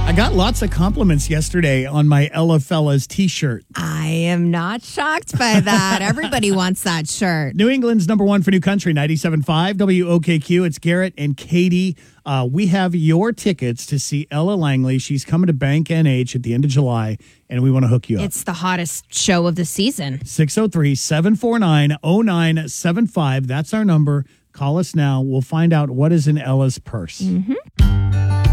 I got lots of compliments yesterday on my Ella Fellas t-shirt. I am not shocked by that. Everybody wants that shirt. New England's number one for New Country, 97.5 WOKQ. It's Garrett and Katie. We have your tickets to see Ella Langley. She's coming to Bank NH at the end of July, and we want to hook you up. It's the hottest show of the season. 603-749-0975. That's our number. Call us now. We'll find out what is in Ella's purse. Mm-hmm.